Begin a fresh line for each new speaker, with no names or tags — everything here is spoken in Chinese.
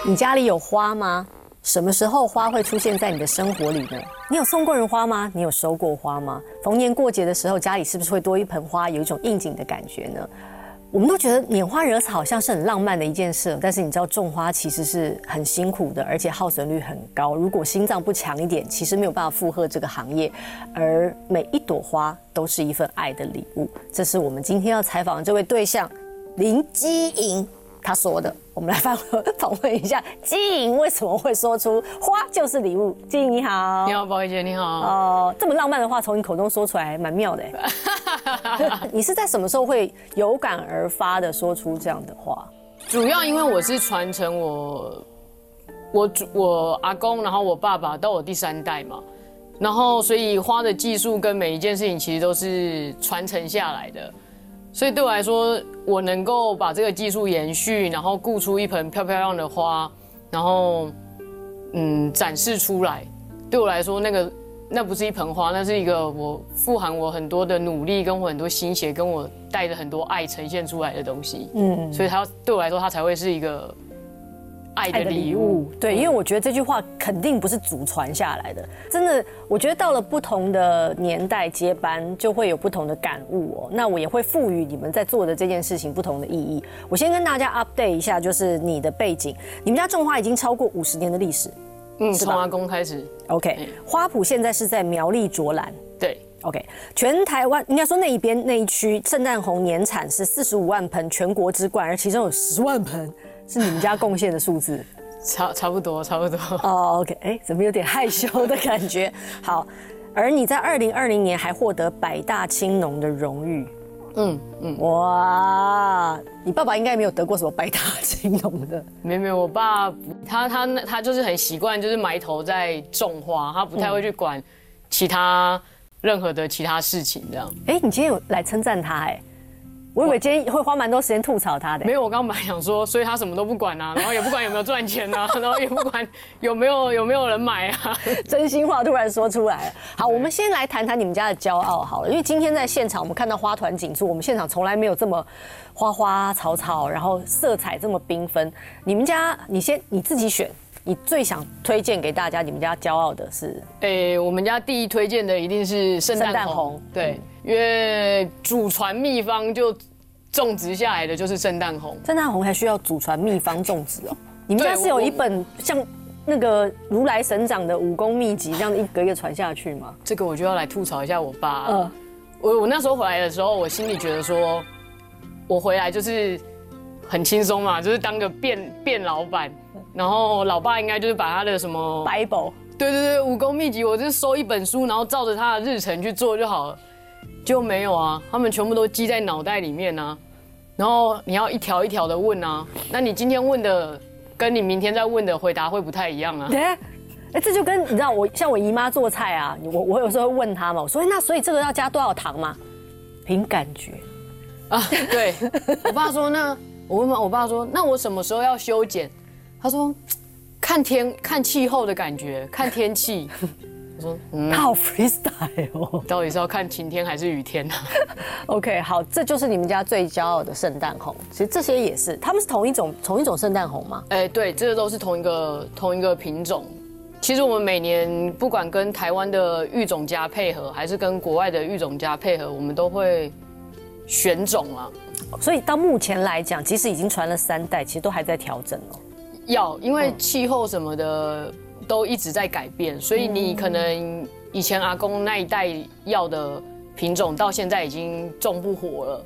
你家里有花吗？什么时候花会出现在你的生活里呢？你有送过人花吗？你有收过花吗？逢年过节的时候，家里是不是会多一盆花，有一种应景的感觉呢？我们都觉得拈花惹草好像是很浪漫的一件事，但是你知道种花其实是很辛苦的，而且耗损率很高。如果心脏不强一点，其实没有办法负荷这个行业。而每一朵花都是一份爱的礼物，这是我们今天要采访的这位对象林基莹他说的。我们来访问一下基莹为什么会说出花就是礼物。基莹你好。
你好，宝仪姐你好。
这么浪漫的话从你口中说出来，蛮妙的哎。你是在什么时候会有感而发的说出这样的话？
主要因为我是传承我阿公，然后我爸爸到我第3代嘛，然后所以花的技术跟每一件事情其实都是传承下来的。所以对我来说，我能够把这个技术延续，然后顾出一盆漂漂亮的花，然后展示出来，对我来说那不是一盆花，那是一个我富含我很多的努力，跟我很多心血，跟我带着很多爱呈现出来的东西。所以它对我来说，它才会是一个爱的礼物。
对，因为我觉得这句话肯定不是祖传下来的，真的，我觉得到了不同的年代接班，就会有不同的感悟哦。那我也会赋予你们在做的这件事情不同的意义。我先跟大家 update 一下，就是你的背景，你们家种花已经超过50年的历史。
从阿公开始。
OK， 花圃现在是在苗栗卓兰。
对。
OK， 全台湾应该说那一边那一区圣诞红年产是45万盆，全国之冠，而其中有10万盆是你们家贡献的数字。
差不多。
OK， 怎么有点害羞的感觉？好，而你在2020年还获得百大青农的荣誉。哇，你爸爸应该没有得过什么百大青农的。
没有，我爸他就是很习惯，就是埋头在种花，他不太会去管任何的其他事情这样。
你今天有来称赞他我以为今天会花蛮多时间吐槽他的。
没有，我刚本来想说，所以他什么都不管啊，然后也不管有没有赚钱啊，然后也不管有没有人买啊，
真心话突然说出来了。好，我们先来谈谈你们家的骄傲好了，因为今天在现场我们看到花团锦簇，我们现场从来没有这么花花草草，然后色彩这么缤纷。你们家你自己选，你最想推荐给大家，你们家骄傲的是？
我们家第一推荐的一定是圣诞红，对，因为祖传秘方就种植下来的就是圣诞红。
圣诞红还需要祖传秘方种植哦？你们家是有一本像那个如来神掌的武功秘籍，这样一个一个传下去吗？
这个我就要来吐槽一下我爸。我那时候回来的时候，我心里觉得说，我回来就是很轻松嘛，就是当个变老板。然后老爸应该就是把他的什么
Bible，
对，武功秘籍，我就收一本书，然后照着他的日程去做就好了。就没有啊，他们全部都记在脑袋里面啊。然后你要一条一条的问啊，那你今天问的跟你明天再问的回答会不太一样啊。
这就跟你知道像我姨妈做菜啊，我有时候会问她嘛，我说那所以这个要加多少糖吗？凭感觉
啊。对，我爸说我问我爸说那我什么时候要修剪？他说看气候的感觉，看天气。我说
他好 freestyle 哦，
到底是要看晴天还是雨天啊
？OK， 好，这就是你们家最骄傲的圣诞红。其实这些也是，他们是同一种圣诞红吗？
对，这个都是同一个品种。其实我们每年不管跟台湾的育种家配合，还是跟国外的育种家配合，我们都会选种啊。
所以到目前来讲，即使已经传了3代，其实都还在调整哦。
因为气候什么的都一直在改变，所以你可能以前阿公那一代要的品种，到现在已经种不活了。